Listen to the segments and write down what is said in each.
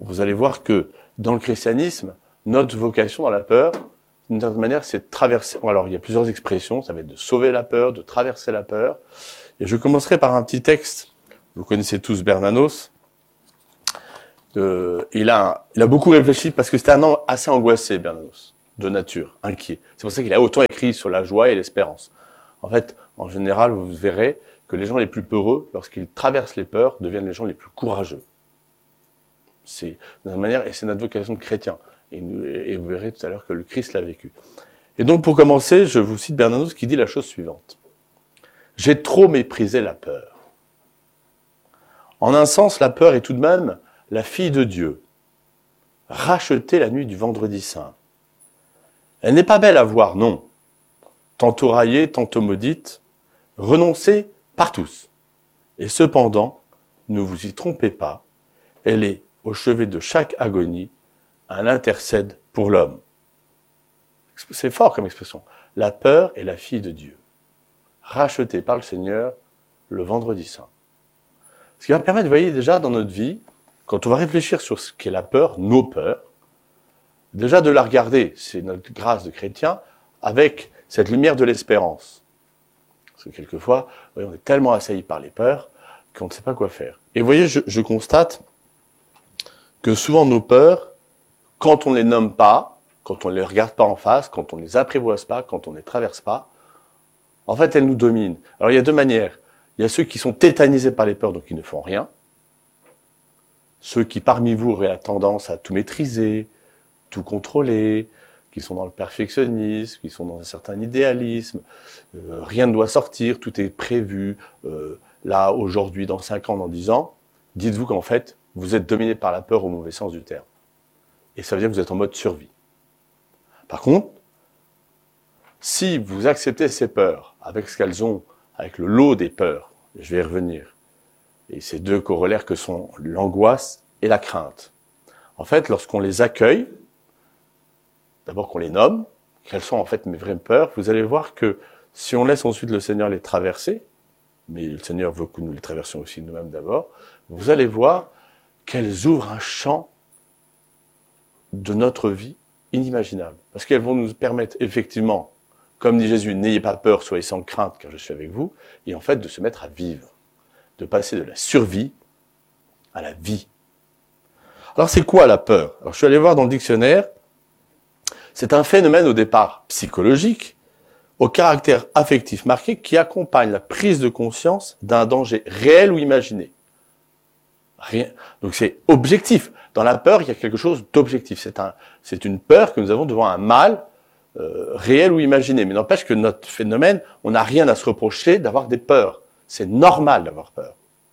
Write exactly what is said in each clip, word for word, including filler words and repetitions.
vous allez voir que dans le christianisme, notre vocation dans la peur, d'une certaine manière, c'est de traverser. Alors, il y a plusieurs expressions. Ça va être de sauver la peur, de traverser la peur. Et je commencerai par un petit texte. Vous connaissez tous Bernanos. Euh, il a, il a beaucoup réfléchi parce que c'était un homme assez angoissé, Bernanos, de nature, inquiet. C'est pour ça qu'il a autant écrit sur la joie et l'espérance. En fait, en général, vous verrez que les gens les plus peureux, lorsqu'ils traversent les peurs, deviennent les gens les plus courageux. C'est de cette manière, et c'est notre vocation de chrétien. Et, nous, et vous verrez tout à l'heure que le Christ l'a vécu. Et donc, pour commencer, je vous cite Bernanos qui dit la chose suivante. « J'ai trop méprisé la peur. En un sens, la peur est tout de même la fille de Dieu, rachetée la nuit du vendredi saint. Elle n'est pas belle à voir, non. Tantôt raillée, tantôt maudite, renoncée par tous. Et cependant, ne vous y trompez pas, elle est au chevet de chaque agonie, elle intercède pour l'homme. » C'est fort comme expression. La peur est la fille de Dieu, rachetée par le Seigneur le vendredi saint. Ce qui va permettre, vous voyez, déjà dans notre vie, quand on va réfléchir sur ce qu'est la peur, nos peurs, déjà de la regarder, c'est notre grâce de chrétien, avec cette lumière de l'espérance. Parce que quelquefois, vous voyez, on est tellement assailli par les peurs qu'on ne sait pas quoi faire. Et vous voyez, je, je constate que souvent nos peurs, quand on ne les nomme pas, quand on ne les regarde pas en face, quand on ne les apprivoise pas, quand on ne les traverse pas, en fait, elles nous dominent. Alors il y a deux manières. Il y a ceux qui sont tétanisés par les peurs, donc ils ne font rien. Ceux qui, parmi vous, auraient la tendance à tout maîtriser, tout contrôler, qui sont dans le perfectionnisme, qui sont dans un certain idéalisme, euh, rien ne doit sortir, tout est prévu, euh, là, aujourd'hui, dans cinq ans, dans dix ans, dites-vous qu'en fait, vous êtes dominé par la peur au mauvais sens du terme. Et ça veut dire que vous êtes en mode survie. Par contre, si vous acceptez ces peurs, avec ce qu'elles ont, avec le lot des peurs, je vais y revenir, et ces deux corollaires que sont l'angoisse et la crainte. En fait, lorsqu'on les accueille, d'abord qu'on les nomme, quelles sont en fait mes vraies peurs, vous allez voir que si on laisse ensuite le Seigneur les traverser, mais le Seigneur veut que nous les traversions aussi nous-mêmes d'abord, vous allez voir qu'elles ouvrent un champ de notre vie inimaginable. Parce qu'elles vont nous permettre effectivement, comme dit Jésus, n'ayez pas peur, soyez sans crainte car je suis avec vous, et en fait de se mettre à vivre, de passer de la survie à la vie. Alors c'est quoi la peur? Alors je suis allé voir dans le dictionnaire, c'est un phénomène au départ psychologique, au caractère affectif marqué, qui accompagne la prise de conscience d'un danger réel ou imaginé. Rien. Donc c'est objectif. Dans la peur, il y a quelque chose d'objectif. C'est un, c'est une peur que nous avons devant un mal euh, réel ou imaginé. Mais n'empêche que notre phénomène, on n'a rien à se reprocher d'avoir des peurs. C'est normal d'avoir peur.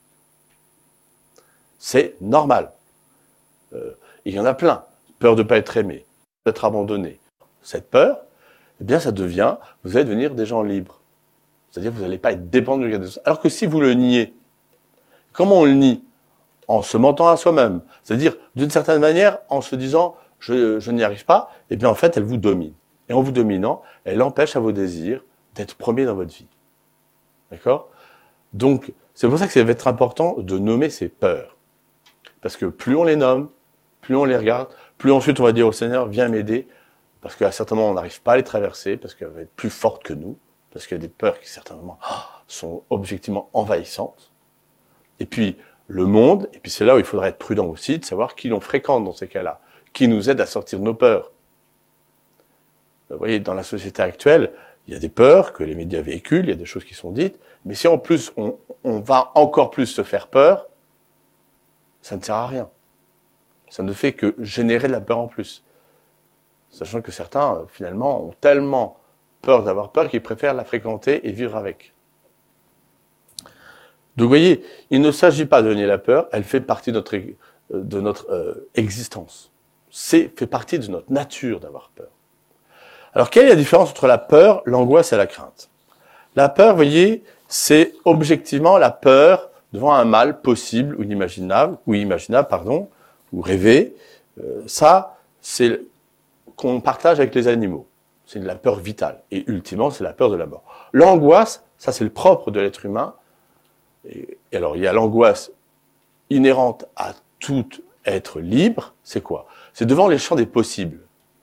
C'est normal. Euh, il y en a plein. Peur de ne pas être aimé, d'être abandonné. Cette peur, eh bien, ça devient, vous allez devenir des gens libres. C'est-à-dire que vous n'allez pas être dépendant du regard des autres. Alors que si vous le niez, comment on le nie? En se mentant à soi-même. C'est-à-dire, d'une certaine manière, en se disant, je, je n'y arrive pas, eh bien, en fait, elle vous domine. Et en vous dominant, elle empêche à vos désirs d'être premiers dans votre vie. D'accord? Donc, c'est pour ça que ça va être important de nommer ces peurs. Parce que plus on les nomme, plus on les regarde, plus ensuite on va dire au Seigneur, viens m'aider, parce qu'à certains moments on n'arrive pas à les traverser, parce qu'elles vont être plus fortes que nous, parce qu'il y a des peurs qui certainement sont objectivement envahissantes. Et puis, le monde, et puis c'est là où il faudra être prudent aussi, de savoir qui l'on fréquente dans ces cas-là, qui nous aide à sortir de nos peurs. Vous voyez, dans la société actuelle, il y a des peurs que les médias véhiculent, il y a des choses qui sont dites, mais si en plus on, on va encore plus se faire peur, ça ne sert à rien. Ça ne fait que générer de la peur en plus. Sachant que certains, finalement, ont tellement peur d'avoir peur qu'ils préfèrent la fréquenter et vivre avec. Donc vous voyez, il ne s'agit pas de nier la peur, elle fait partie de notre, de notre euh, existence. C'est fait partie de notre nature d'avoir peur. Alors quelle est la différence entre la peur, l'angoisse et la crainte? La peur, vous voyez, c'est objectivement la peur devant un mal possible ou inimaginable, ou imaginable, pardon, ou rêvé. Euh, ça, c'est qu'on partage avec les animaux. C'est de la peur vitale. Et ultimement, c'est la peur de la mort. L'angoisse, ça c'est le propre de l'être humain. Et, et alors, il y a l'angoisse inhérente à toute Être libre, c'est quoi? C'est devant les champs des possibles.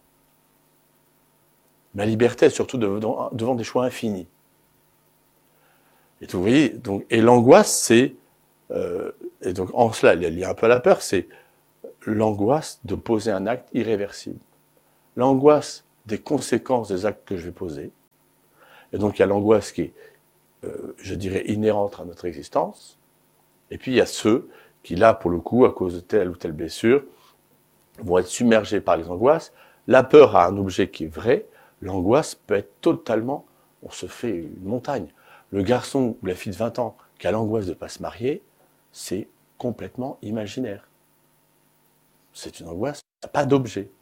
Ma liberté est surtout devant, devant des choix infinis. Et donc, vous voyez, donc, et l'angoisse, c'est, euh, et donc en cela, il y a un peu à la peur, c'est l'angoisse de poser un acte irréversible. L'angoisse des conséquences des actes que je vais poser. Et donc, il y a l'angoisse qui est, euh, je dirais, inhérente à notre existence. Et puis, il y a ceux qui, là, pour le coup, à cause de telle ou telle blessure, vont être submergés par les angoisses. La peur a un objet qui est vrai. L'angoisse peut être totalement, on se fait une montagne. Le garçon ou la fille de vingt ans qui a l'angoisse de ne pas se marier, c'est complètement imaginaire. C'est une angoisse, ça n'a pas d'objet.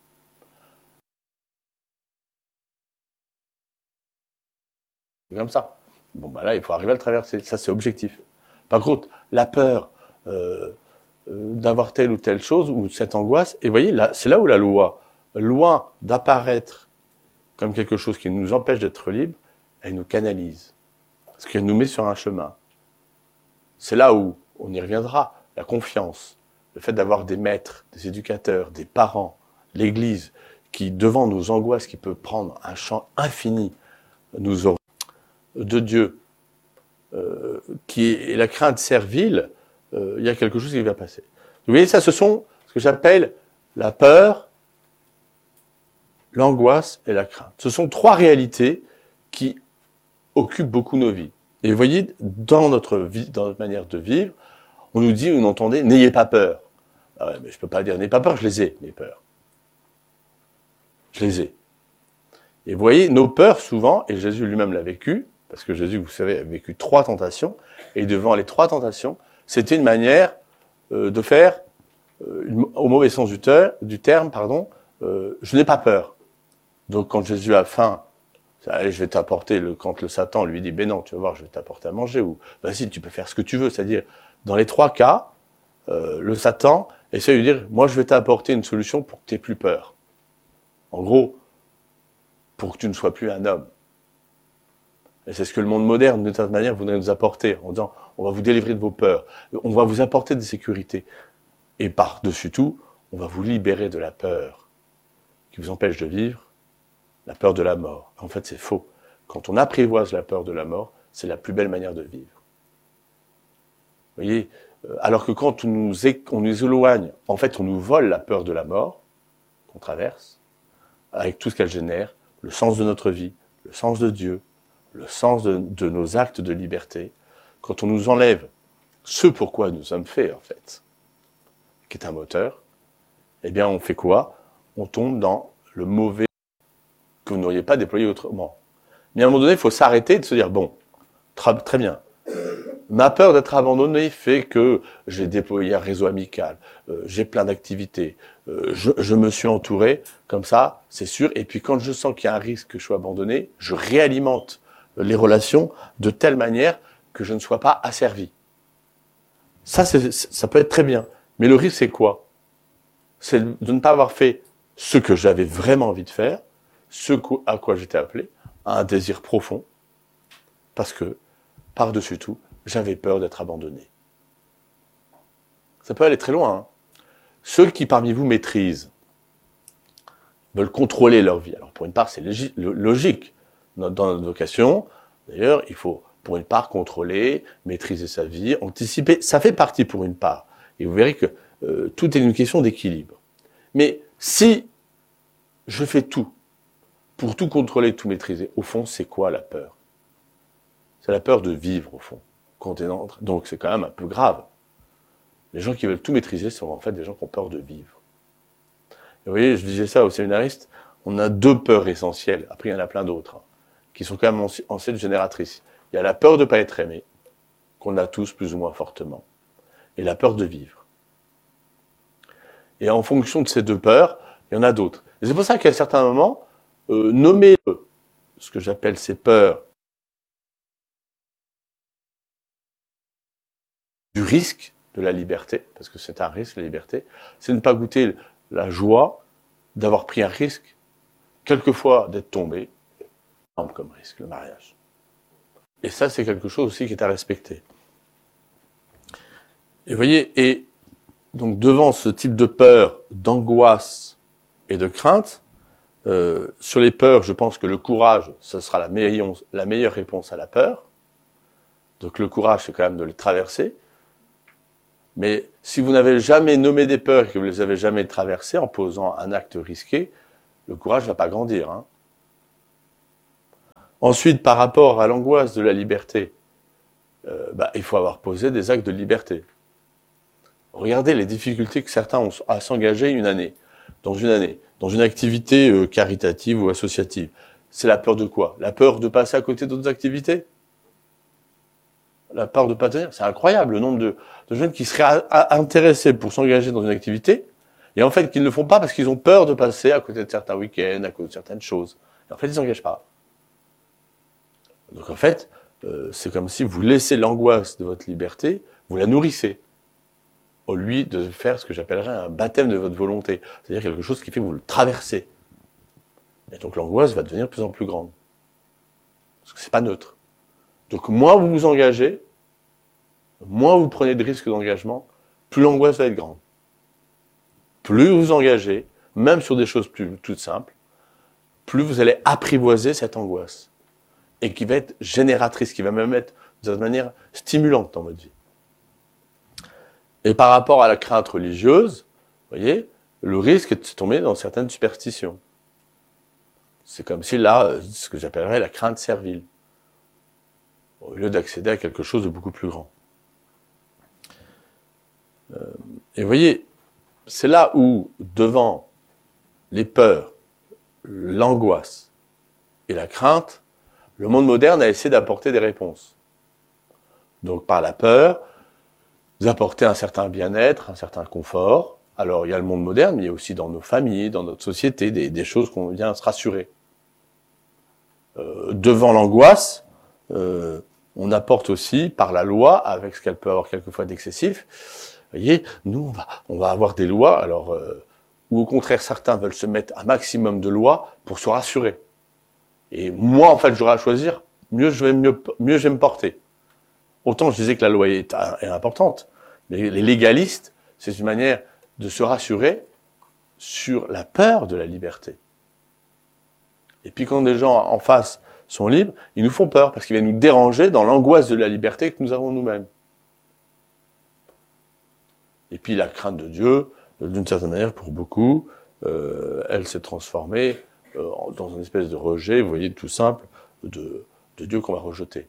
C'est comme ça. Bon, bah là, il faut arriver à le traverser. Ça, c'est objectif. Par contre, la peur euh, euh, d'avoir telle ou telle chose, ou cette angoisse, et vous voyez, là, c'est là où la loi, loin d'apparaître comme quelque chose qui nous empêche d'être libres, elle nous canalise. Parce qu'elle nous met sur un chemin. C'est là où, on y reviendra, la confiance, le fait d'avoir des maîtres, des éducateurs, des parents, l'Église, qui, devant nos angoisses, qui peut prendre un champ infini, nous aurons de Dieu, euh, qui est la crainte servile, euh, il y a quelque chose qui va passer. Vous voyez, ça, ce sont ce que j'appelle la peur, l'angoisse et la crainte. Ce sont trois réalités qui occupent beaucoup nos vies. Et vous voyez, dans notre vie, dans notre manière de vivre, on nous dit, vous entendez, n'ayez pas peur. Ah ouais, mais je peux pas dire n'ayez pas peur, je les ai, mes peurs. Je les ai. Et vous voyez, nos peurs, souvent, et Jésus lui-même l'a vécu, parce que Jésus, vous savez, a vécu trois tentations, et devant les trois tentations, c'était une manière euh, de faire, euh, une, au mauvais sens du, ter, du terme, pardon, euh, je n'ai pas peur. Donc quand Jésus a faim, allez, je vais t'apporter, le, quand le Satan lui dit, ben non, tu vas voir, je vais t'apporter à manger, ou vas-y, tu peux faire ce que tu veux. C'est-à-dire, dans les trois cas, euh, le Satan essaie de lui dire, moi je vais t'apporter une solution pour que tu n'aies plus peur. En gros, pour que tu ne sois plus un homme. Et c'est ce que le monde moderne, d'une certaine manière, voudrait nous apporter, en disant, on va vous délivrer de vos peurs, on va vous apporter des sécurités. Et par-dessus tout, on va vous libérer de la peur qui vous empêche de vivre, la peur de la mort. En fait, c'est faux. Quand on apprivoise la peur de la mort, c'est la plus belle manière de vivre. Vous voyez, alors que quand on nous, é- on nous éloigne, en fait, on nous vole la peur de la mort qu'on traverse, avec tout ce qu'elle génère, le sens de notre vie, le sens de Dieu, le sens de, de nos actes de liberté. Quand on nous enlève ce pourquoi nous sommes faits, en fait, qui est un moteur, eh bien, on fait quoi? On tombe dans le mauvais que vous n'auriez pas déployé autrement. Mais à un moment donné, il faut s'arrêter et de se dire, bon, tra- très bien, ma peur d'être abandonné fait que j'ai déployé un réseau amical, euh, j'ai plein d'activités, euh, je, je me suis entouré, comme ça, c'est sûr, et puis quand je sens qu'il y a un risque que je sois abandonné, je réalimente les relations de telle manière que je ne sois pas asservi. Ça, c'est, ça peut être très bien, mais le risque, c'est quoi? C'est de ne pas avoir fait ce que j'avais vraiment envie de faire, ce à quoi j'étais appelé, à un désir profond, parce que, par-dessus tout, j'avais peur d'être abandonné. Ça peut aller très loin. Hein. Ceux qui, parmi vous, maîtrisent, veulent contrôler leur vie. Alors, pour une part, c'est logique. Dans notre vocation, d'ailleurs, il faut, pour une part, contrôler, maîtriser sa vie, anticiper. Ça fait partie pour une part. Et vous verrez que euh, tout est une question d'équilibre. Mais si je fais tout pour tout contrôler, tout maîtriser, au fond, c'est quoi la peur? C'est la peur de vivre, au fond. Donc, c'est quand même un peu grave. Les gens qui veulent tout maîtriser sont en fait des gens qui ont peur de vivre. Et vous voyez, je disais ça aux séminaristes, on a deux peurs essentielles. Après, il y en a plein d'autres, hein, qui sont quand même anciennes génératrices. Il y a la peur de ne pas être aimé, qu'on a tous plus ou moins fortement, et la peur de vivre. Et en fonction de ces deux peurs, il y en a d'autres. Et c'est pour ça qu'à certains moments, euh, nommer ce que j'appelle ces peurs du risque de la liberté, parce que c'est un risque, la liberté, c'est ne pas goûter la joie d'avoir pris un risque, quelquefois d'être tombé, comme risque, le mariage. Et ça, c'est quelque chose aussi qui est à respecter. Et vous voyez, et donc devant ce type de peur, d'angoisse et de crainte, euh, sur les peurs, je pense que le courage, ce sera la meilleure, la meilleure réponse à la peur. Donc le courage, c'est quand même de les traverser. Mais si vous n'avez jamais nommé des peurs et que vous ne les avez jamais traversées en posant un acte risqué, le courage ne va pas grandir. Hein. Ensuite, par rapport à l'angoisse de la liberté, euh, bah, il faut avoir posé des actes de liberté. Regardez les difficultés que certains ont à s'engager une année, dans une année, dans une activité euh, caritative ou associative. C'est la peur de quoi? La peur de passer à côté d'autres activités? La peur de ne pas tenir? C'est incroyable le nombre de, de jeunes qui seraient à, à, intéressés pour s'engager dans une activité, et en fait, qu'ils ne le font pas parce qu'ils ont peur de passer à côté de certains week-ends, à côté de certaines choses. Et en fait, ils ne s'engagent pas. Donc en fait, euh, c'est comme si vous laissez l'angoisse de votre liberté, vous la nourrissez, au lieu de faire ce que j'appellerais un baptême de votre volonté. C'est-à-dire quelque chose qui fait que vous le traversez. Et donc l'angoisse va devenir de plus en plus grande. Parce que c'est pas neutre. Donc moins vous vous engagez, moins vous prenez de risques d'engagement, plus l'angoisse va être grande. Plus vous vous engagez, même sur des choses plus toutes simples, plus vous allez apprivoiser cette angoisse. Et qui va être génératrice, qui va même être de manière stimulante dans votre vie. Et par rapport à la crainte religieuse, vous voyez, le risque est de tomber dans certaines superstitions. C'est comme si là, ce que j'appellerais la crainte servile, au lieu d'accéder à quelque chose de beaucoup plus grand. Euh, et vous voyez, c'est là où, devant les peurs, l'angoisse et la crainte, le monde moderne a essayé d'apporter des réponses. Donc par la peur, vous apportez un certain bien-être, un certain confort. Alors il y a le monde moderne, mais il y a aussi dans nos familles, dans notre société, des, des choses qu'on vient se rassurer. Euh, devant l'angoisse, euh, on apporte aussi par la loi, avec ce qu'elle peut avoir quelquefois d'excessif. Vous voyez, nous on va, on va avoir des lois, alors euh, où au contraire certains veulent se mettre un maximum de lois pour se rassurer. Et moi, en fait, j'aurai à choisir, mieux je vais, mieux, mieux je vais me porter. Autant je disais que la loi est, est importante, mais les légalistes, c'est une manière de se rassurer sur la peur de la liberté. Et puis quand des gens en face sont libres, ils nous font peur, parce qu'ils viennent nous déranger dans l'angoisse de la liberté que nous avons nous-mêmes. Et puis la crainte de Dieu, d'une certaine manière, pour beaucoup, euh, elle s'est transformée dans une espèce de rejet, vous voyez, tout simple, de, de Dieu qu'on va rejeter.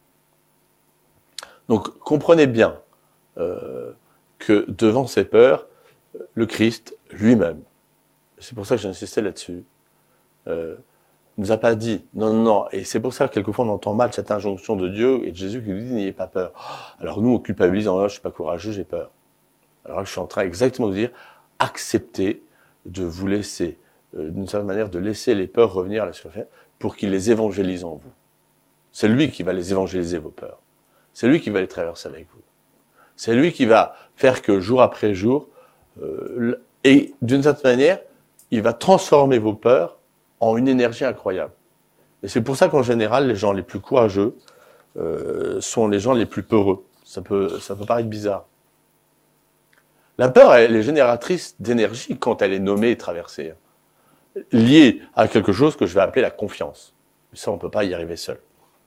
Donc, comprenez bien euh, que devant ces peurs, le Christ lui-même, c'est pour ça que j'ai insisté là-dessus, euh, nous a pas dit, non, non, non, et c'est pour ça que quelquefois on entend mal cette injonction de Dieu et de Jésus qui nous dit, n'ayez pas peur. Alors nous, on culpabilise, oh, je suis pas courageux, j'ai peur. Alors je suis en train exactement de dire, acceptez de vous laisser, d'une certaine manière, de laisser les peurs revenir à la surface pour qu'il les évangélise en vous. C'est lui qui va les évangéliser, vos peurs. C'est lui qui va les traverser avec vous. C'est lui qui va faire que jour après jour, euh, et d'une certaine manière, il va transformer vos peurs en une énergie incroyable. Et c'est pour ça qu'en général, les gens les plus courageux euh, sont les gens les plus peureux. Ça peut, ça peut paraître bizarre. La peur, elle est génératrice d'énergie quand elle est nommée et traversée. Liée à quelque chose que je vais appeler la confiance. Ça, on ne peut pas y arriver seul.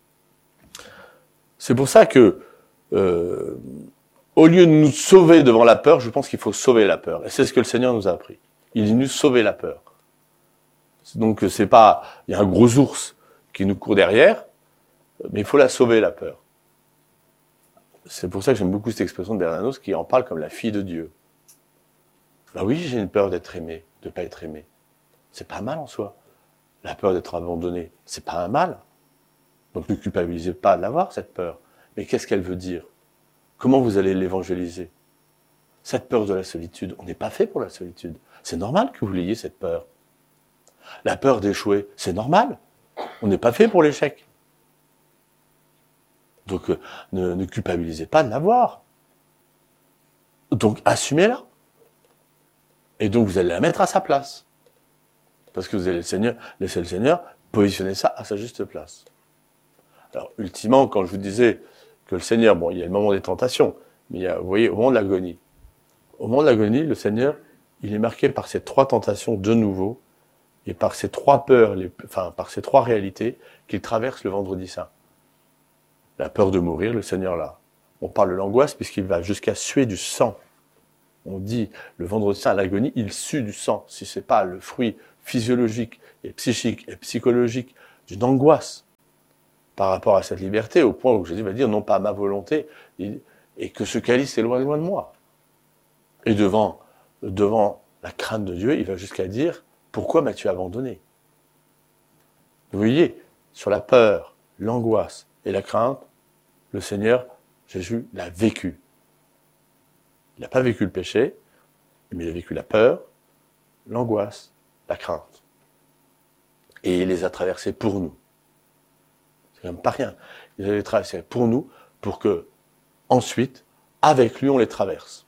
C'est pour ça que, euh, au lieu de nous sauver devant la peur, je pense qu'il faut sauver la peur. Et c'est ce que le Seigneur nous a appris. Il est venu sauver la peur. Donc, c'est pas, il y a un gros ours qui nous court derrière, mais il faut la sauver, la peur. C'est pour ça que j'aime beaucoup cette expression de Bernanos qui en parle comme la fille de Dieu. Ben oui, j'ai une peur d'être aimé, de pas être aimé. C'est pas mal en soi. La peur d'être abandonné, c'est pas un mal. Donc ne culpabilisez pas de l'avoir, cette peur. Mais qu'est-ce qu'elle veut dire? Comment vous allez l'évangéliser? Cette peur de la solitude, on n'est pas fait pour la solitude. C'est normal que vous l'ayez, cette peur. La peur d'échouer, c'est normal. On n'est pas fait pour l'échec. Donc euh, ne, ne culpabilisez pas de l'avoir. Donc assumez-la. Et donc vous allez la mettre à sa place. Parce que vous allez le Seigneur, laisser le Seigneur positionner ça à sa juste place. Alors, ultimement, quand je vous disais que le Seigneur, bon, il y a le moment des tentations, mais il y a, vous voyez, au moment de l'agonie, au moment de l'agonie, le Seigneur, il est marqué par ces trois tentations de nouveau, et par ces trois peurs, les, enfin par ces trois réalités qu'il traverse le vendredi saint. La peur de mourir, le Seigneur là. On parle de l'angoisse puisqu'il va jusqu'à suer du sang. On dit, le vendredi saint à l'agonie, il sue du sang. Si c'est pas le fruit physiologique et psychique et psychologique d'une angoisse par rapport à cette liberté, au point où Jésus va dire, non pas à ma volonté, et que ce calice est loin, loin de moi. Et devant, devant la crainte de Dieu, il va jusqu'à dire, pourquoi m'as-tu abandonné? Vous voyez, sur la peur, l'angoisse et la crainte, le Seigneur, Jésus, l'a vécu. Il n'a pas vécu le péché, mais il a vécu la peur, l'angoisse, la crainte. Et il les a traversés pour nous. C'est quand même pas rien. Il les a traversés pour nous, pour que, ensuite, avec lui, on les traverse.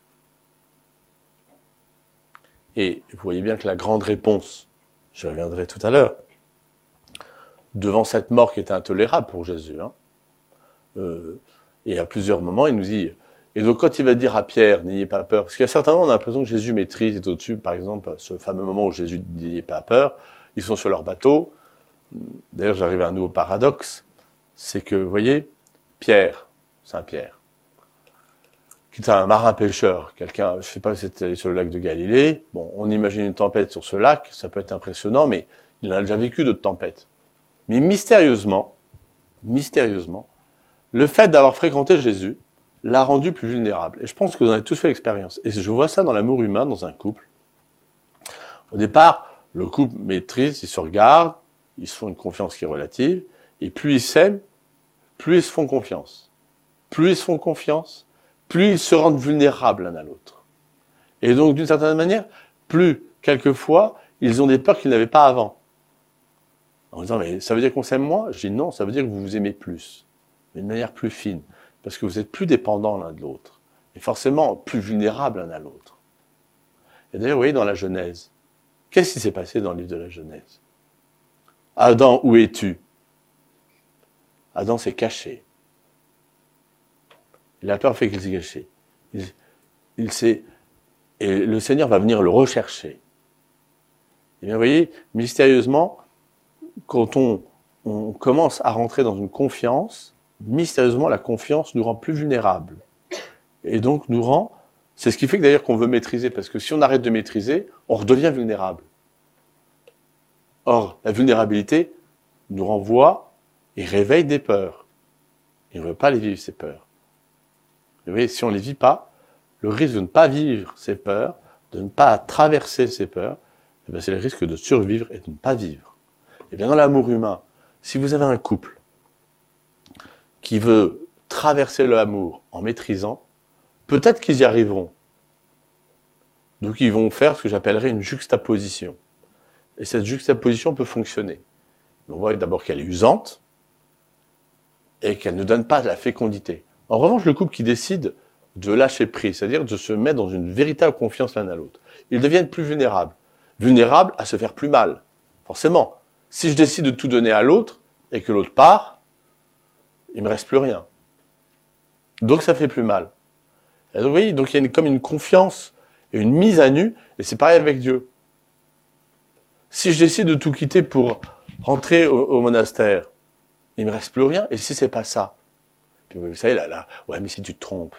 Et vous voyez bien que la grande réponse, je reviendrai tout à l'heure, devant cette mort qui était intolérable pour Jésus, hein, euh, et à plusieurs moments, il nous dit, et donc quand il va dire à Pierre, n'ayez pas peur, parce qu'il y a certains moments, on a l'impression que Jésus maîtrise, est au-dessus, par exemple, ce fameux moment où Jésus dit, n'ayez pas peur, ils sont sur leur bateau. D'ailleurs, j'arrive à un nouveau paradoxe, c'est que, vous voyez, Pierre, Saint Pierre, qui est un marin pêcheur, quelqu'un, je sais pas si c'était sur le lac de Galilée, bon, on imagine une tempête sur ce lac, ça peut être impressionnant, mais il en a déjà vécu d'autres tempêtes. Mais mystérieusement, mystérieusement, le fait d'avoir fréquenté Jésus l'a rendu plus vulnérable. Et je pense que vous en avez tous fait l'expérience. Et je vois ça dans l'amour humain, dans un couple. Au départ, le couple maîtrise, ils se regardent, ils se font une confiance qui est relative, et plus ils s'aiment, plus ils se font confiance. Plus ils se font confiance, plus ils se rendent vulnérables l'un à l'autre. Et donc, d'une certaine manière, plus, quelquefois, ils ont des peurs qu'ils n'avaient pas avant. En disant, mais ça veut dire qu'on s'aime moins? Je dis non, ça veut dire que vous vous aimez plus, mais de manière plus fine, parce que vous êtes plus dépendants l'un de l'autre, et forcément plus vulnérables l'un à l'autre. Et d'ailleurs, vous voyez, dans la Genèse, qu'est-ce qui s'est passé dans le livre de la Genèse? Adam, où es-tu? Adam s'est caché. La peur fait qu'il s'est caché. Il, il s'est, et le Seigneur va venir le rechercher. Et bien, vous voyez, mystérieusement, quand on, on commence à rentrer dans une confiance, mystérieusement, la confiance nous rend plus vulnérables. Et donc, nous rend... C'est ce qui fait que d'ailleurs qu'on veut maîtriser, parce que si on arrête de maîtriser, on redevient vulnérable. Or, la vulnérabilité nous renvoie et réveille des peurs. Et on ne veut pas les vivre, ces peurs. Vous voyez, si on ne les vit pas, le risque de ne pas vivre ces peurs, de ne pas traverser ces peurs, eh bien, c'est le risque de survivre et de ne pas vivre. Et bien dans l'amour humain, si vous avez un couple qui veut traverser l'amour en maîtrisant, peut-être qu'ils y arriveront. Donc ils vont faire ce que j'appellerais une juxtaposition. Et cette juxtaposition peut fonctionner. On voit d'abord qu'elle est usante et qu'elle ne donne pas de la fécondité. En revanche, le couple qui décide de lâcher prise, c'est-à-dire de se mettre dans une véritable confiance l'un à l'autre, ils deviennent plus vulnérables. Vulnérables à se faire plus mal. Forcément, si je décide de tout donner à l'autre et que l'autre part, il me reste plus rien. Donc ça fait plus mal. Et donc, vous voyez, donc il y a une, comme une confiance et une mise à nu, et c'est pareil avec Dieu. Si je décide de tout quitter pour rentrer au, au monastère, il me reste plus rien, et si c'est pas ça? Puis vous savez, là, là, ouais, mais si tu te trompes.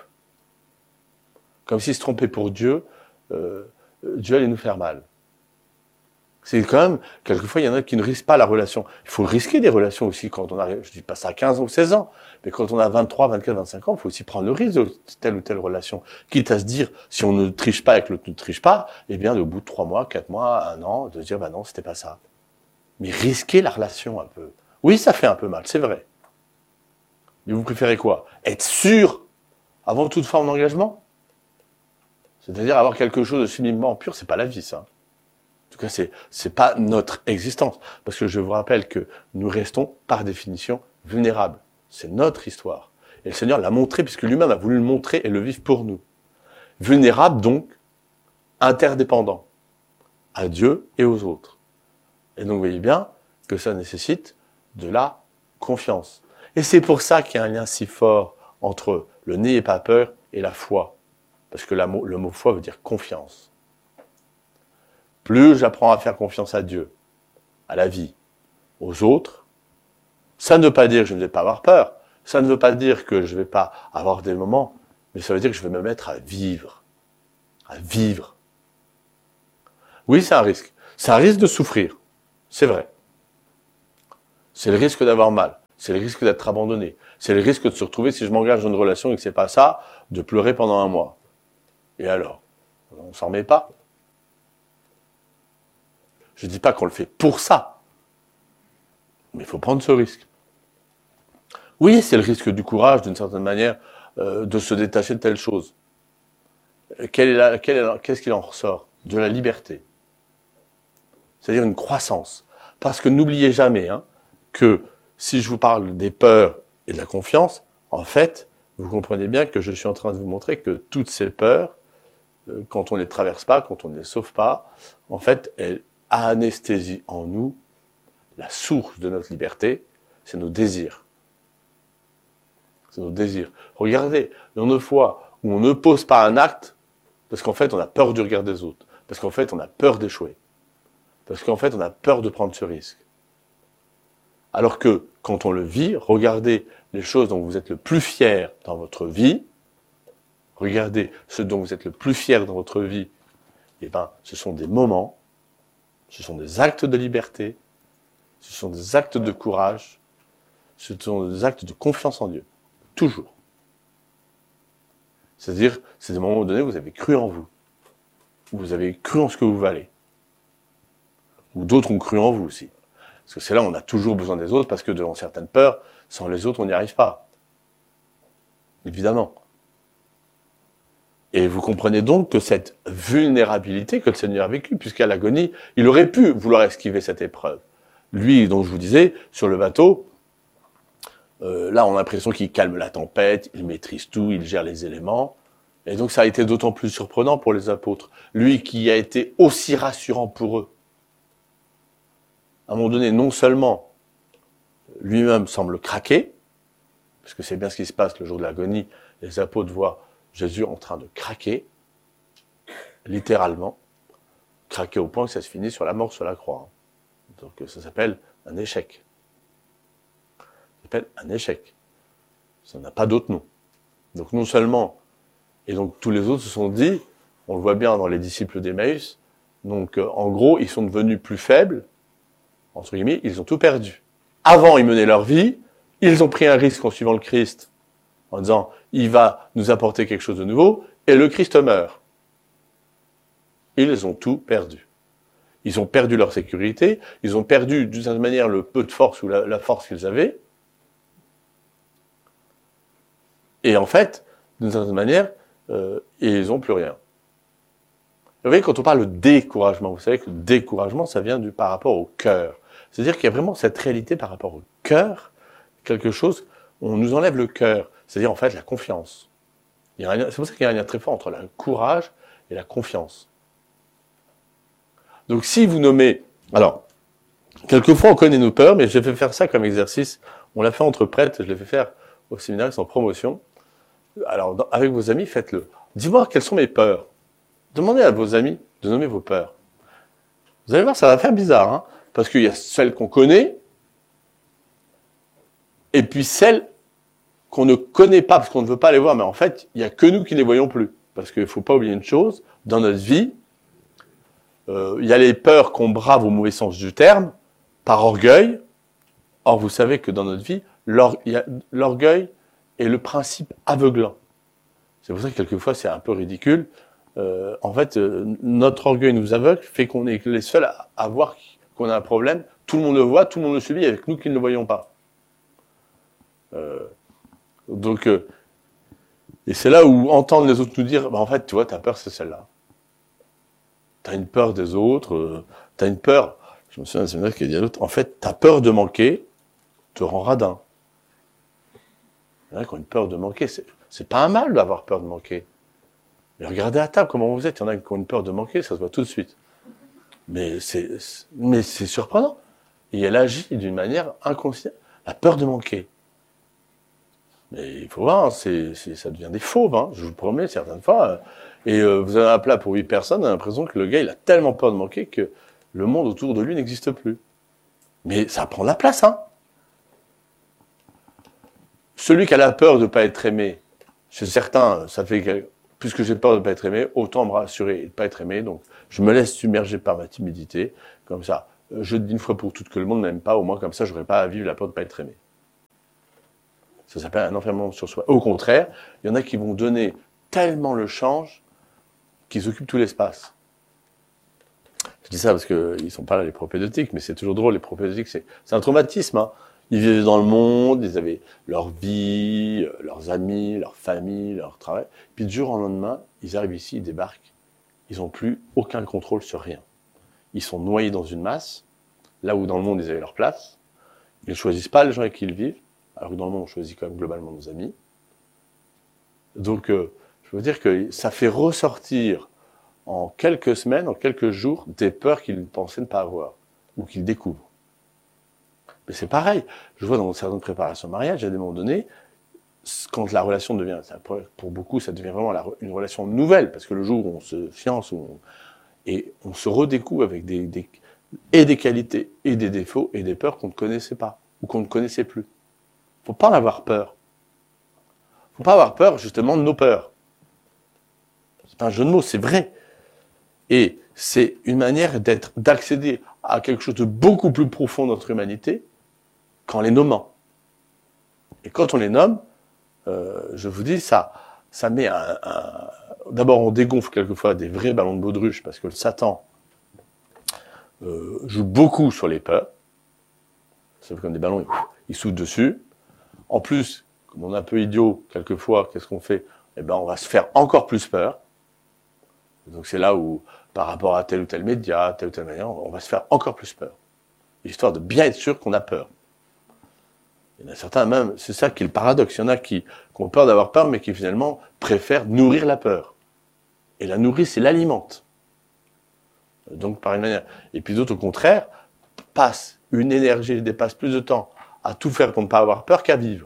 Comme si se tromper pour Dieu, euh, Dieu allait nous faire mal. C'est quand même, quelquefois, il y en a qui ne risquent pas la relation. Il faut risquer des relations aussi quand on arrive, je dis pas ça à quinze ou seize ans, mais quand on a vingt-trois, vingt-quatre, vingt-cinq ans, il faut aussi prendre le risque de telle ou telle relation. Quitte à se dire, si on ne triche pas et que l'autre ne triche pas, eh bien, au bout de trois mois, quatre mois, un an, de se dire, bah non, c'était pas ça. Mais risquer la relation un peu. Oui, ça fait un peu mal, c'est vrai. Mais vous préférez quoi? Être sûr, avant toute forme d'engagement? C'est-à-dire avoir quelque chose de sublimement pur, c'est pas la vie, ça. En tout cas, c'est, c'est pas notre existence. Parce que je vous rappelle que nous restons, par définition, vulnérables. C'est notre histoire. Et le Seigneur l'a montré, puisque lui-même a voulu le montrer et le vivre pour nous. Vulnérables, donc, interdépendants. À Dieu et aux autres. Et donc, vous voyez bien que ça nécessite de la confiance. Et c'est pour ça qu'il y a un lien si fort entre le n'ayez pas peur et la foi. Parce que la mot, le mot foi veut dire confiance. Plus j'apprends à faire confiance à Dieu, à la vie, aux autres, ça ne veut pas dire que je ne vais pas avoir peur, ça ne veut pas dire que je ne vais pas avoir des moments, mais ça veut dire que je vais me mettre à vivre. À vivre. Oui, c'est un risque. C'est un risque de souffrir. C'est vrai. C'est le risque d'avoir mal. C'est le risque d'être abandonné. C'est le risque de se retrouver, si je m'engage dans une relation et que c'est pas ça, de pleurer pendant un mois. Et alors? On s'en remet pas. Je dis pas qu'on le fait pour ça. Mais il faut prendre ce risque. Oui, c'est le risque du courage, d'une certaine manière, euh, de se détacher de telle chose. Quelle est la, quelle est la, qu'est-ce qu'il en ressort? De la liberté. C'est-à-dire une croissance. Parce que n'oubliez jamais hein, que si je vous parle des peurs et de la confiance, en fait, vous comprenez bien que je suis en train de vous montrer que toutes ces peurs, euh, quand on ne les traverse pas, quand on ne les sauve pas, en fait, elles anesthésient en nous la source de notre liberté, c'est nos désirs. C'est nos désirs. Regardez, le nombre de fois où on ne pose pas un acte, parce qu'en fait, on a peur du regard des autres, parce qu'en fait, on a peur d'échouer. Parce qu'en fait, on a peur de prendre ce risque. Alors que, quand on le vit, regardez les choses dont vous êtes le plus fier dans votre vie, regardez ce dont vous êtes le plus fier dans votre vie, et ben, ce sont des moments, ce sont des actes de liberté, ce sont des actes de courage, ce sont des actes de confiance en Dieu. Toujours. C'est-à-dire, c'est des moments donnés où vous avez cru en vous. Où vous avez cru en ce que vous valez. Ou d'autres ont cru en vous aussi. Parce que c'est là où on a toujours besoin des autres, parce que devant certaines peurs, sans les autres, on n'y arrive pas. Évidemment. Et vous comprenez donc que cette vulnérabilité que le Seigneur a vécue, puisqu'à l'agonie, il aurait pu vouloir esquiver cette épreuve. Lui, dont je vous disais, sur le bateau, euh, là, on a l'impression qu'il calme la tempête, il maîtrise tout, il gère les éléments. Et donc, ça a été d'autant plus surprenant pour les apôtres. Lui qui a été aussi rassurant pour eux. À un moment donné, non seulement lui-même semble craquer, parce que c'est bien ce qui se passe le jour de l'agonie, les apôtres voient Jésus en train de craquer, littéralement, craquer au point que ça se finit sur la mort sur la croix. Donc ça s'appelle un échec. Ça s'appelle un échec. Ça n'a pas d'autre nom. Donc non seulement, et donc tous les autres se sont dit, on le voit bien dans les disciples d'Emmaüs, donc euh, en gros, ils sont devenus plus faibles, entre guillemets, ils ont tout perdu. Avant, ils menaient leur vie, ils ont pris un risque en suivant le Christ, en disant, il va nous apporter quelque chose de nouveau, et le Christ meurt. Ils ont tout perdu. Ils ont perdu leur sécurité, ils ont perdu d'une certaine manière le peu de force ou la, la force qu'ils avaient. Et en fait, d'une certaine manière, euh, ils n'ont plus rien. Vous voyez, quand on parle de découragement, vous savez que le découragement, ça vient du par rapport au cœur. C'est-à-dire qu'il y a vraiment cette réalité par rapport au cœur, quelque chose, on nous enlève le cœur, c'est-à-dire en fait la confiance. Il y a un, c'est pour ça qu'il y a un lien très fort entre le courage et la confiance. Donc si vous nommez, alors, quelquefois on connaît nos peurs, mais j'ai fait faire ça comme exercice, on l'a fait entre prêtres, je l'ai fait faire au séminaire en promotion. Alors dans, avec vos amis, faites-le. Dis-moi quelles sont mes peurs. Demandez à vos amis de nommer vos peurs. Vous allez voir, ça va faire bizarre, hein, parce qu'il y a celles qu'on connaît, et puis celles qu'on ne connaît pas, parce qu'on ne veut pas les voir, mais en fait, il n'y a que nous qui ne les voyons plus. Parce qu'il ne faut pas oublier une chose, dans notre vie, euh, il y a les peurs qu'on brave au mauvais sens du terme, par orgueil. Or, vous savez que dans notre vie, l'or- il y a, l'orgueil est le principe aveuglant. C'est pour ça que quelquefois, c'est un peu ridicule. Euh, en fait, euh, notre orgueil nous aveugle, fait qu'on est les seuls à, à voir qu'on a un problème. Tout le monde le voit, tout le monde le subit, avec nous qui ne le voyons pas. Euh, donc, euh, et c'est là où entendre les autres nous dire, bah, en fait, tu vois, ta peur, c'est celle-là. T'as une peur des autres, euh, t'as une peur. Je me souviens d'un séminaire qui a dit à l'autre, en fait, ta peur de manquer te rend radin. Il y en a qui ont une peur de manquer. C'est, c'est pas un mal d'avoir peur de manquer. Mais regardez à table comment vous êtes. Il y en a qui ont une peur de manquer, ça se voit tout de suite. Mais c'est, mais c'est surprenant. Et elle agit d'une manière inconsciente. La peur de manquer. Mais il faut voir, c'est, c'est, ça devient des fauves, hein, je vous promets, certaines fois. Et euh, vous avez un plat pour huit personnes, on a l'impression que le gars, il a tellement peur de manquer que le monde autour de lui n'existe plus. Mais ça prend de la place, hein. Celui qui a la peur de ne pas être aimé, chez certains, ça fait, puisque j'ai peur de ne pas être aimé, autant me rassurer et de ne pas être aimé, donc je me laisse submerger par ma timidité, comme ça. Je dis une fois pour toutes que le monde ne m'aime pas, au moins comme ça, je n'aurai pas à vivre la peur de ne pas être aimé. Ça s'appelle un enfermement sur soi. Au contraire, il y en a qui vont donner tellement le change qu'ils occupent tout l'espace. Je dis ça parce qu'ils ne sont pas là, les propédeutiques, mais c'est toujours drôle, les propédeutiques, c'est, c'est un traumatisme, hein. Ils vivaient dans le monde, ils avaient leur vie, leurs amis, leur famille, leur travail. Puis du jour au lendemain, ils arrivent ici, ils débarquent. Ils n'ont plus aucun contrôle sur rien. Ils sont noyés dans une masse, là où dans le monde, ils avaient leur place. Ils ne choisissent pas les gens avec qui ils vivent, alors que dans le monde, on choisit quand même globalement nos amis. Donc, euh, je veux dire que ça fait ressortir en quelques semaines, en quelques jours, des peurs qu'ils pensaient ne pas avoir, ou qu'ils découvrent. Mais c'est pareil. Je vois dans certaines préparations de mariage, à des moments donnés, quand la relation devient, pour beaucoup, ça devient vraiment la, une relation nouvelle, parce que le jour où on se fiance, où on, et on se redécouvre avec des, des, et des qualités, et des défauts, et des peurs qu'on ne connaissait pas, ou qu'on ne connaissait plus. Faut pas en avoir peur. Faut pas avoir peur, justement, de nos peurs. C'est pas un jeu de mots, c'est vrai. Et c'est une manière d'être, d'accéder à quelque chose de beaucoup plus profond de notre humanité, qu'en les nommant. Et quand on les nomme, euh, je vous dis, ça, ça met un, un... D'abord, on dégonfle quelquefois des vrais ballons de baudruche, parce que le Satan euh, joue beaucoup sur les peurs. C'est comme des ballons, il, il saute dessus. En plus, comme on est un peu idiot, quelquefois, qu'est-ce qu'on fait? Eh ben, on va se faire encore plus peur. Donc c'est là où, par rapport à tel ou tel média, telle ou telle manière, on va se faire encore plus peur. Histoire de bien être sûr qu'on a peur. Il y en a certains même, c'est ça qui est le paradoxe. Il y en a qui, qui ont peur d'avoir peur, mais qui finalement préfèrent nourrir la peur. Et la nourrice, c'est l'alimente. Donc par une manière. Et puis d'autres, au contraire, passent une énergie, dépassent plus de temps à tout faire pour ne pas avoir peur qu'à vivre.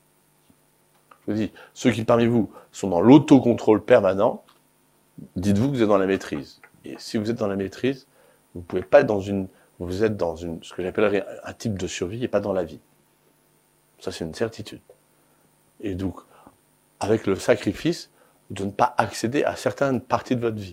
Je vous dis, ceux qui parmi vous sont dans l'autocontrôle permanent, dites-vous que vous êtes dans la maîtrise. Et si vous êtes dans la maîtrise, vous ne pouvez pas être dans une, vous êtes dans une, ce que j'appellerais un type de survie et pas dans la vie. Ça, c'est une certitude. Et donc, avec le sacrifice de ne pas accéder à certaines parties de votre vie.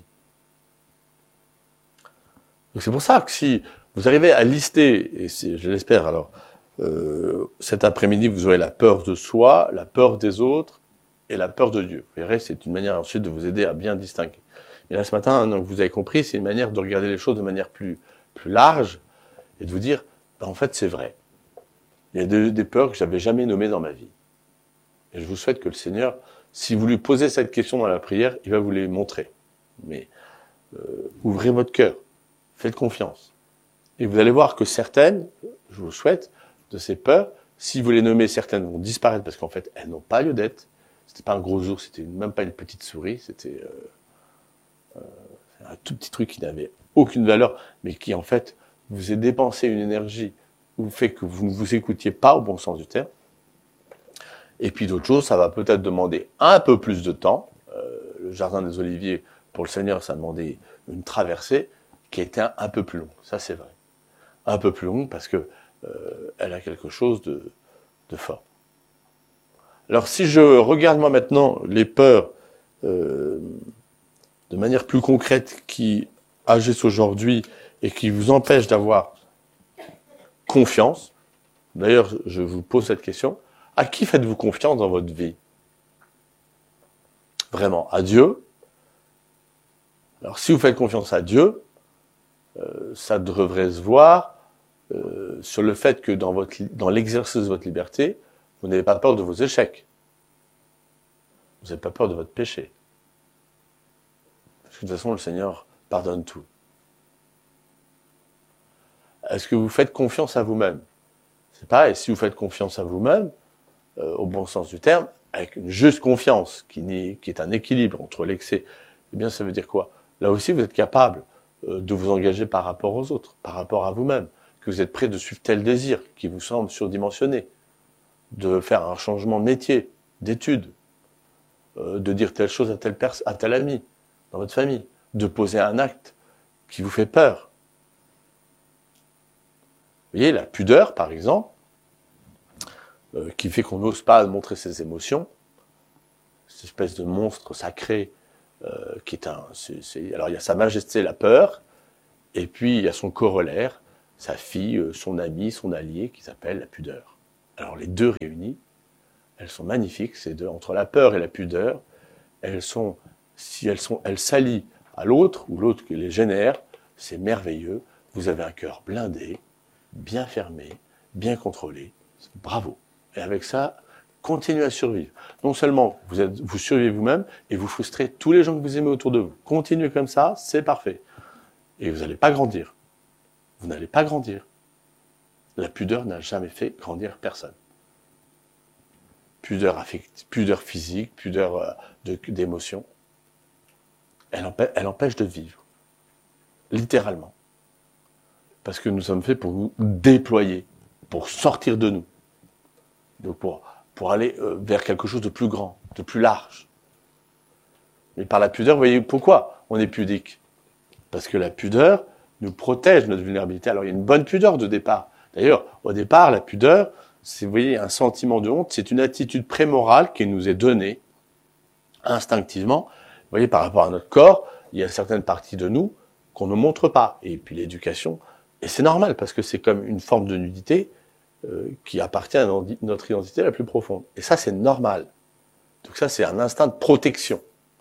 Donc c'est pour ça que si vous arrivez à lister, et c'est, je l'espère alors, euh, cet après-midi, vous aurez la peur de soi, la peur des autres et la peur de Dieu. Vous verrez, c'est une manière ensuite de vous aider à bien distinguer. Et là, ce matin, donc, vous avez compris, c'est une manière de regarder les choses de manière plus, plus large et de vous dire, ben, en fait, c'est vrai. Il y a des, des peurs que j'avais jamais nommées dans ma vie. Et je vous souhaite que le Seigneur, si vous lui posez cette question dans la prière, il va vous les montrer. Mais euh, ouvrez votre cœur, faites confiance. Et vous allez voir que certaines, je vous le souhaite, de ces peurs, si vous les nommez, certaines vont disparaître parce qu'en fait, elles n'ont pas lieu d'être. C'était pas un gros ours, c'était même pas une petite souris, c'était euh, euh, un tout petit truc qui n'avait aucune valeur, mais qui en fait vous a dépensé une énergie, vous fait que vous ne vous écoutiez pas au bon sens du terme. Et puis d'autres choses, ça va peut-être demander un peu plus de temps. Euh, le jardin des Oliviers, pour le Seigneur, ça a demandé une traversée qui était un, un peu plus longue. Ça, c'est vrai. Un peu plus longue parce que euh, elle a quelque chose de, de fort. Alors, si je regarde moi maintenant les peurs euh, de manière plus concrète qui agissent aujourd'hui et qui vous empêchent d'avoir confiance, d'ailleurs, je vous pose cette question, à qui faites-vous confiance dans votre vie? Vraiment, à Dieu? Alors, si vous faites confiance à Dieu, euh, ça devrait se voir euh, sur le fait que dans, votre, dans l'exercice de votre liberté, vous n'avez pas peur de vos échecs. Vous n'avez pas peur de votre péché. Parce que de toute façon, le Seigneur pardonne tout. Est-ce que vous faites confiance à vous-même? C'est pareil, si vous faites confiance à vous-même, euh, au bon sens du terme, avec une juste confiance, qui, n'est, qui est un équilibre entre l'excès, eh bien ça veut dire quoi? Là aussi, vous êtes capable euh, de vous engager par rapport aux autres, par rapport à vous-même, que vous êtes prêt de suivre tel désir qui vous semble surdimensionné, de faire un changement de métier, d'études, euh, de dire telle chose à telle pers- à tel ami dans votre famille, de poser un acte qui vous fait peur. Vous voyez, la pudeur, par exemple, euh, qui fait qu'on n'ose pas montrer ses émotions, cette espèce de monstre sacré euh, qui est un... c'est, c'est, alors il y a Sa Majesté la peur, et puis il y a son corollaire, sa fille, euh, son ami, son allié, qui s'appelle la pudeur. Alors les deux réunies, elles sont magnifiques, ces deux. Entre la peur et la pudeur, elles sont, si elles sont, elles s'allient à l'autre, ou l'autre qui les génère, c'est merveilleux. Vous avez un cœur blindé, bien fermé, bien contrôlé. Bravo. Et avec ça, continuez à survivre. Non seulement vous, êtes, vous survivez vous-même, et vous frustrez tous les gens que vous aimez autour de vous. Continuez comme ça, c'est parfait. Et vous n'allez pas grandir. Vous n'allez pas grandir. La pudeur n'a jamais fait grandir personne. Pudeur affective, pudeur physique, pudeur euh, de, d'émotion. Elle empêche, elle empêche de vivre. Littéralement. Parce que nous sommes faits pour nous déployer, pour sortir de nous. Donc pour, pour aller euh, vers quelque chose de plus grand, de plus large. Mais par la pudeur, vous voyez pourquoi on est pudique? Parce que la pudeur nous protège de notre vulnérabilité. Alors il y a une bonne pudeur de départ. D'ailleurs, au départ, la pudeur, c'est, vous voyez, un sentiment de honte, c'est une attitude prémorale qui nous est donnée instinctivement. Vous voyez, par rapport à notre corps, il y a certaines parties de nous qu'on ne montre pas. Et puis l'éducation, et c'est normal, parce que c'est comme une forme de nudité euh, qui appartient à notre identité la plus profonde. Et ça, c'est normal. Donc ça, c'est un instinct de protection.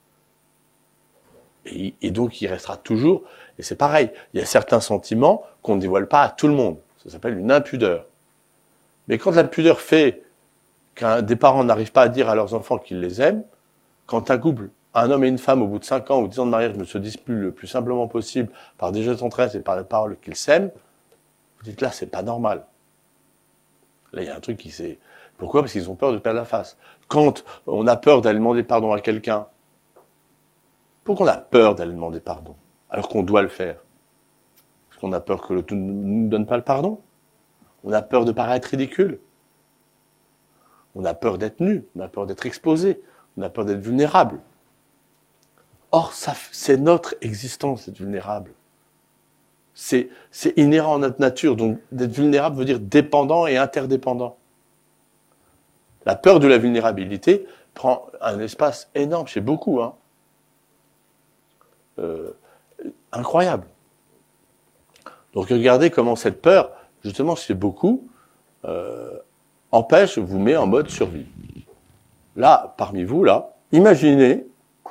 Et, et donc, il restera toujours, et c'est pareil, il y a certains sentiments qu'on ne dévoile pas à tout le monde. Ça s'appelle une impudeur. Mais quand la pudeur fait qu'un des parents n'arrivent pas à dire à leurs enfants qu'ils les aiment, quand un couple, un homme et une femme, au bout de cinq ans ou dix ans de mariage, ne se disputent le plus simplement possible par des gestes d'entraide et par les paroles qu'ils s'aiment, vous dites là, c'est pas normal. Là, il y a un truc qui s'est... Pourquoi? Parce qu'ils ont peur de perdre la face. Quand on a peur d'aller demander pardon à quelqu'un, pourquoi on a peur d'aller demander pardon, alors qu'on doit le faire? Parce qu'on a peur que l'autre ne nous donne pas le pardon? On a peur de paraître ridicule? On a peur d'être nu? On a peur d'être exposé? On a peur d'être vulnérable? Or, ça, c'est notre existence d'être vulnérable. C'est, c'est inhérent à notre nature. Donc, d'être vulnérable veut dire dépendant et interdépendant. La peur de la vulnérabilité prend un espace énorme chez beaucoup, hein. Euh, incroyable. Donc regardez comment cette peur, justement chez beaucoup, euh, empêche, vous met en mode survie. Là, parmi vous, là, imaginez,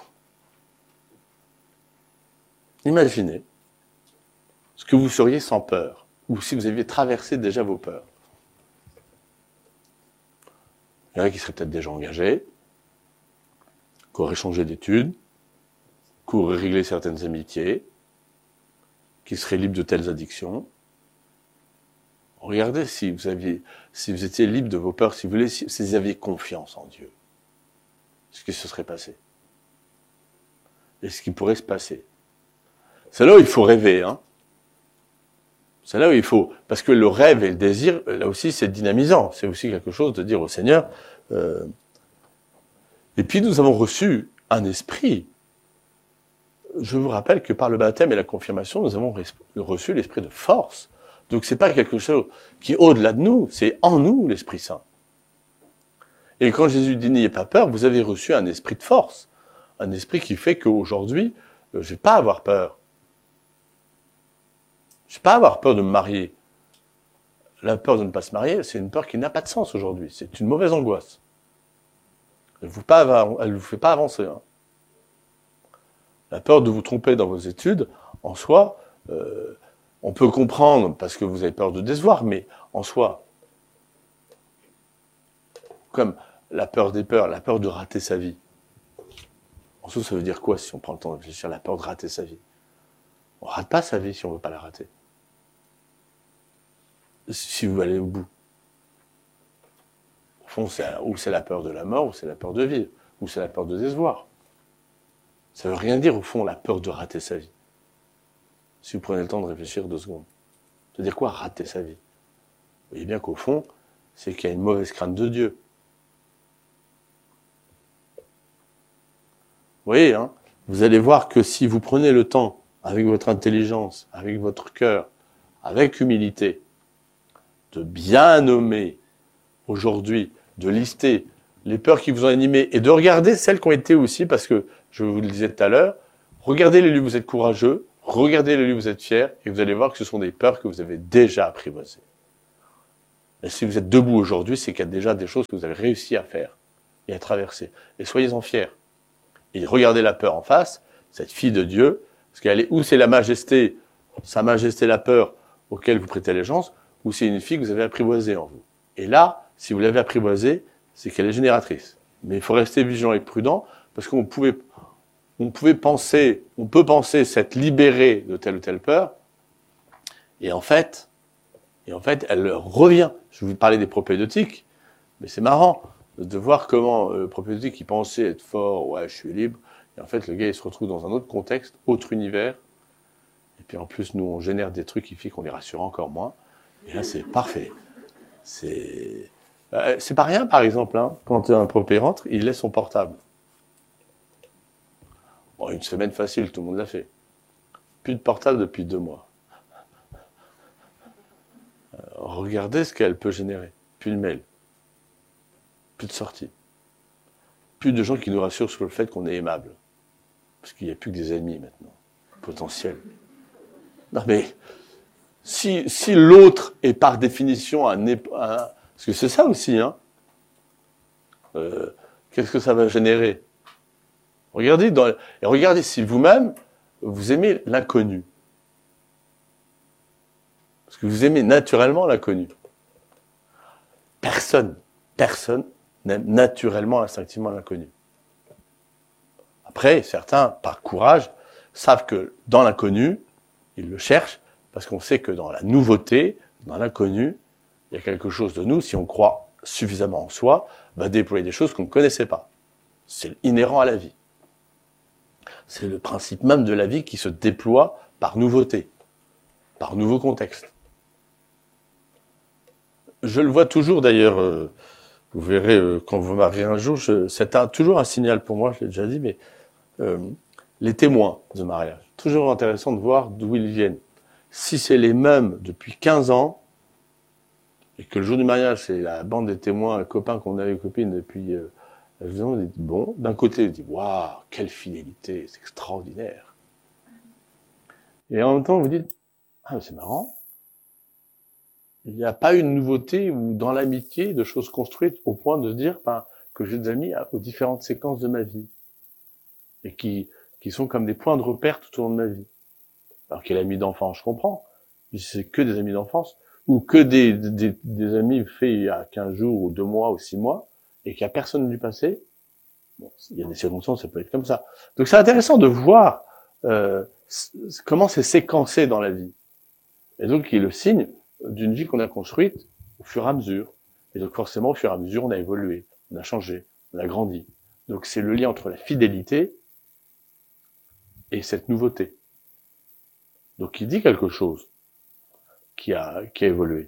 imaginez ce que vous seriez sans peur, ou si vous aviez traversé déjà vos peurs. Il y en a qui seraient peut-être déjà engagés, qui auraient changé d'études, qui auraient réglé certaines amitiés, qui seraient libres de telles addictions. Regardez si vous aviez, si vous étiez libre de vos peurs, si vous, voulez, si vous aviez confiance en Dieu, ce qui se serait passé. Et ce qui pourrait se passer. C'est là où il faut rêver, hein. C'est là où il faut, parce que le rêve et le désir, là aussi, c'est dynamisant. C'est aussi quelque chose de dire au Seigneur. Euh... Et puis nous avons reçu un esprit. Je vous rappelle que par le baptême et la confirmation, nous avons reçu l'esprit de force. Donc c'est pas quelque chose qui est au-delà de nous, c'est en nous l'Esprit Saint. Et quand Jésus dit n'ayez pas peur, vous avez reçu un esprit de force, un esprit qui fait qu'aujourd'hui, je ne vais pas avoir peur. Je ne vais pas avoir peur de me marier. La peur de ne pas se marier, c'est une peur qui n'a pas de sens aujourd'hui. C'est une mauvaise angoisse. Elle ne vous fait pas avancer. Hein. La peur de vous tromper dans vos études, en soi, euh, on peut comprendre parce que vous avez peur de décevoir, mais en soi, comme la peur des peurs, la peur de rater sa vie. En soi, ça veut dire quoi si on prend le temps de réfléchir? La peur de rater sa vie. On ne rate pas sa vie si on ne veut pas la rater. Si vous allez au bout. Au fond, c'est, ou c'est la peur de la mort, ou c'est la peur de vivre, ou c'est la peur de décevoir. Ça ne veut rien dire, au fond, la peur de rater sa vie. Si vous prenez le temps de réfléchir deux secondes. Ça veut dire quoi, rater sa vie? Vous voyez bien qu'au fond, c'est qu'il y a une mauvaise crainte de Dieu. voyez, hein, vous allez voir que si vous prenez le temps, avec votre intelligence, avec votre cœur, avec humilité, de bien nommer aujourd'hui, de lister les peurs qui vous ont animé et de regarder celles qui ont été aussi, parce que, je vous le disais tout à l'heure, regardez les lieux où vous êtes courageux, regardez les lieux où vous êtes fiers, et vous allez voir que ce sont des peurs que vous avez déjà apprivoisées. Et si vous êtes debout aujourd'hui, c'est qu'il y a déjà des choses que vous avez réussi à faire et à traverser. Et soyez-en fiers. Et regardez la peur en face, cette fille de Dieu, parce qu'elle est, ou c'est la majesté, sa majesté la peur auquel vous prêtez allégeance, ou c'est une fille que vous avez apprivoisée en vous. Et là, si vous l'avez apprivoisée, c'est qu'elle est génératrice. Mais il faut rester vigilant et prudent, parce qu'on pouvait, on pouvait penser, on peut penser s'être libéré de telle ou telle peur, et en fait, et en fait, elle revient. Je vous parlais des propédeutiques, mais c'est marrant de voir comment le propédeutique, il pensait être fort, ouais, je suis libre, et en fait, le gars, il se retrouve dans un autre contexte, autre univers, et puis en plus, nous, on génère des trucs qui font qu'on les rassure encore moins, et là, c'est parfait. C'est euh, c'est pas rien, par exemple, hein, quand un propé rentre, il laisse son portable. Bon, une semaine facile, tout le monde l'a fait. Plus de portable depuis deux mois. Euh, regardez ce qu'elle peut générer. Plus de mails. Plus de sorties. Plus de gens qui nous rassurent sur le fait qu'on est aimable. Parce qu'il n'y a plus que des ennemis maintenant, potentiels. Non mais, si, si l'autre est par définition un, un... Parce que c'est ça aussi, hein. Euh, qu'est-ce que ça va générer? Regardez, dans, et regardez si vous-même, vous aimez l'inconnu. Parce que vous aimez naturellement l'inconnu. Personne, personne n'aime naturellement, instinctivement l'inconnu. Après, certains, par courage, savent que dans l'inconnu, ils le cherchent, parce qu'on sait que dans la nouveauté, dans l'inconnu, il y a quelque chose de nous, si on croit suffisamment en soi, va déployer des choses qu'on ne connaissait pas. C'est inhérent à la vie. C'est le principe même de la vie qui se déploie par nouveauté, par nouveau contexte. Je le vois toujours d'ailleurs, euh, vous verrez euh, quand vous mariez un jour, je, c'est un, toujours un signal pour moi, je l'ai déjà dit, mais euh, les témoins de mariage. Toujours intéressant de voir d'où ils viennent. Si c'est les mêmes depuis quinze ans, et que le jour du mariage, c'est la bande des témoins, un copain qu'on avait copine depuis... Euh, on dit, bon, d'un côté, on dit, waouh, quelle fidélité, c'est extraordinaire. Et en même temps, vous dites, ah, c'est marrant. Il n'y a pas une nouveauté ou dans l'amitié de choses construites au point de se dire ben, que j'ai des amis aux différentes séquences de ma vie. Et qui, qui sont comme des points de repère tout au long de ma vie. Alors qu'il y a l'ami d'enfance, je comprends. Mais si c'est que des amis d'enfance, ou que des, des, des amis faits il y a quinze jours, ou deux mois, ou six mois, et qu'il n'y a personne du passé, bon, il y a des circonstances, ça peut être comme ça. Donc c'est intéressant de voir euh, comment c'est séquencé dans la vie. Et donc il est le signe d'une vie qu'on a construite au fur et à mesure. Et donc forcément, au fur et à mesure, on a évolué, on a changé, on a grandi. Donc c'est le lien entre la fidélité et cette nouveauté. Donc il dit quelque chose qui a, qui a évolué.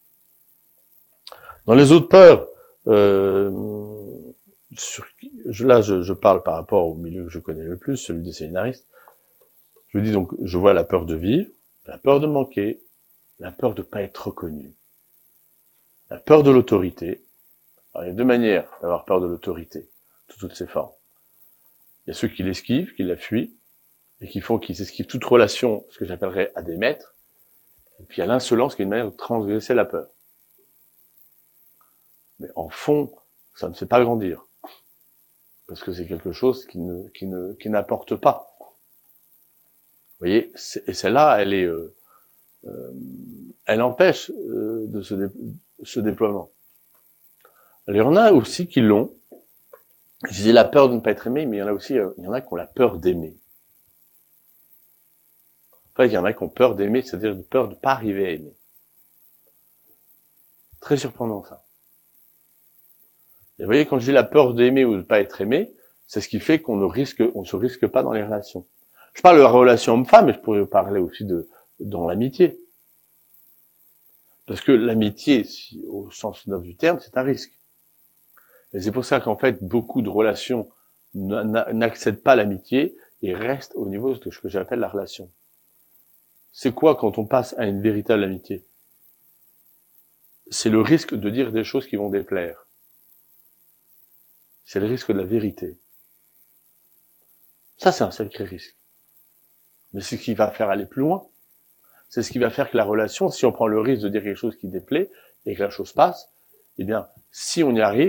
Dans les autres peurs, euh, sur, là je, je parle par rapport au milieu que je connais le plus, celui des séminaristes. Je dis donc, je vois la peur de vivre, la peur de manquer, la peur de ne pas être reconnu, la peur de l'autorité. Alors, il y a deux manières d'avoir peur de l'autorité, sous toutes ses formes. Il y a ceux qui l'esquivent, qui la fuient, et qui font qu'ils esquivent toute relation, ce que j'appellerais à des maîtres. Et puis il y a l'insolence qui est une manière de transgresser la peur. Mais en fond, ça ne fait pas grandir. Parce que c'est quelque chose qui ne, qui ne, qui n'apporte pas. Vous voyez, et celle-là, elle est, euh, euh, elle empêche euh, de ce, dé, ce déploiement. Alors, il y en a aussi qui l'ont. Je disais la peur de ne pas être aimé, mais il y en a aussi, euh, il y en a qui ont la peur d'aimer. En fait, il y en a qui ont peur d'aimer, c'est-à-dire de peur de ne pas arriver à aimer. Très surprenant, ça. Et vous voyez, quand je dis la peur d'aimer ou de ne pas être aimé, c'est ce qui fait qu'on ne risque, on se risque pas dans les relations. Je parle de la relation homme-femme, mais je pourrais parler aussi de, dans l'amitié. Parce que l'amitié, si, au sens neuf du terme, c'est un risque. Et c'est pour ça qu'en fait, beaucoup de relations n'accède pas à l'amitié et reste au niveau de ce que j'appelle la relation. C'est quoi quand on passe à une véritable amitié? C'est le risque de dire des choses qui vont déplaire. C'est le risque de la vérité. Ça, c'est un sacré risque. Mais c'est ce qui va faire aller plus loin. C'est ce qui va faire que la relation, si on prend le risque de dire quelque chose qui déplaît et que la chose passe, eh bien, si on y arrive,